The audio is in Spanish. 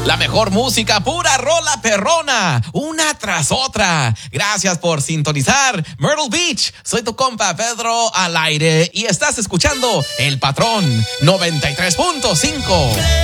La mejor música, pura rola perrona, una tras otra. Gracias por sintonizar Myrtle Beach. Soy tu compa Pedro al aire y estás escuchando El Patrón 93.5.